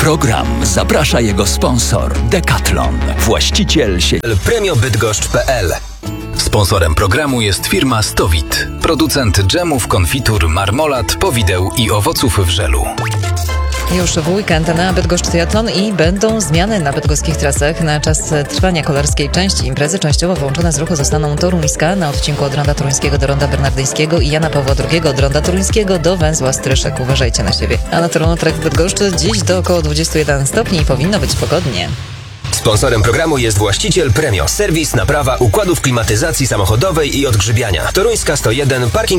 program zaprasza jego sponsor Decathlon, właściciel sieci Premiobydgoszcz.pl. Sponsorem programu jest firma Stowit, producent dżemów, konfitur, marmolad, powideł i owoców w żelu. Już w weekend na Bydgoszcz Triathlon i będą zmiany na bydgoskich trasach. Na czas trwania kolarskiej części imprezy częściowo wyłączone z ruchu zostaną Toruńska na odcinku od Ronda Toruńskiego do Ronda Bernardyńskiego i Jana Pawła II od Ronda Toruńskiego do węzła Stryszek. Uważajcie na siebie. A na Torontrek w Bydgoszczy dziś do około 21 stopni i powinno być pogodnie. Sponsorem programu jest właściciel Premio. Serwis, naprawa układów klimatyzacji samochodowej i odgrzybiania. Toruńska 101, parking